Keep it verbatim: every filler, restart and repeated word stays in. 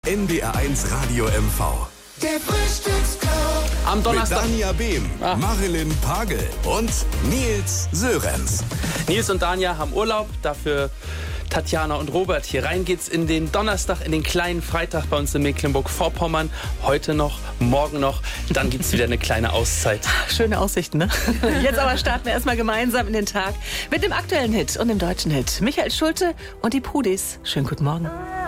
N D R eins Radio M V. Der Frühstücksclub. Am Donnerstag. Mit Danja Behm, Ah. Marilyn Pagel und Nils Sörenz. Nils und Danja haben Urlaub, dafür Tatjana und Robert. Hier rein geht's in den Donnerstag, in den kleinen Freitag bei uns in Mecklenburg-Vorpommern. Heute noch, morgen noch, dann gibt's wieder eine kleine Auszeit. Schöne Aussichten, ne? Jetzt aber starten wir erstmal gemeinsam in den Tag mit dem aktuellen Hit und dem deutschen Hit. Michael Schulte und die Pudis. Schönen guten Morgen.